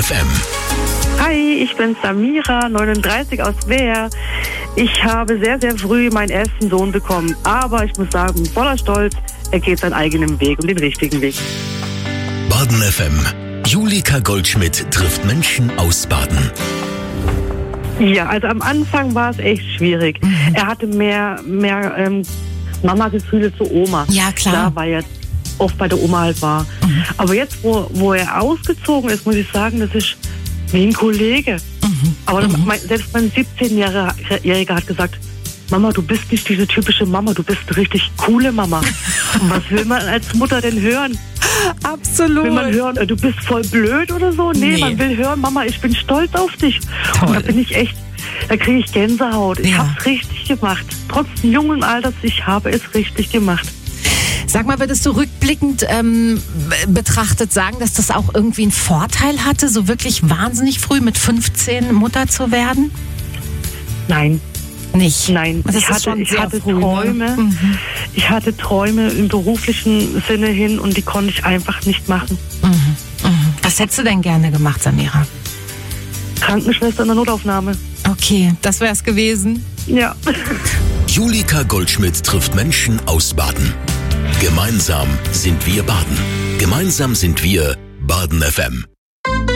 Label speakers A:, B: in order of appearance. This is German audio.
A: FM.
B: Hi, ich bin Samira, 39 aus Wehr. Ich habe sehr, sehr früh meinen ersten Sohn bekommen. Aber ich muss sagen, voller Stolz, er geht seinen eigenen Weg und den richtigen Weg.
A: Baden FM. Julika Goldschmidt trifft Menschen aus Baden.
B: Ja, also am Anfang war es echt schwierig. Er hatte mehr Mama-Gefühle zu Oma.
C: Ja, klar.
B: Weil er oft bei der Oma halt war. Aber jetzt, wo er ausgezogen ist, muss ich sagen, das ist wie ein Kollege. Aber selbst mein 17-Jähriger hat gesagt, Mama, du bist nicht diese typische Mama, du bist eine richtig coole Mama. Und was will man als Mutter denn hören?
C: Absolut.
B: Will man hören, du bist voll blöd oder so? Nee, man will hören, Mama, ich bin stolz auf dich.
C: Toll.
B: Und da bin ich echt, da kriege ich Gänsehaut. Ich habe es richtig gemacht. Trotz jungen Alters, ich habe es richtig gemacht.
C: Sag mal, würdest du rückblickend betrachtet sagen, dass das auch irgendwie einen Vorteil hatte, so wirklich wahnsinnig früh mit 15 Mutter zu werden?
B: Nein.
C: Nicht?
B: Nein,
C: Das
B: ich hatte Träume.
C: Ne?
B: Ich hatte Träume im beruflichen Sinne hin und die konnte ich einfach nicht machen.
C: Was hättest du denn gerne gemacht, Samira?
B: Krankenschwester in der Notaufnahme.
C: Okay, das wär's gewesen.
B: Ja.
A: Julika Goldschmidt trifft Menschen aus Baden. Gemeinsam sind wir Baden. Gemeinsam sind wir Baden FM.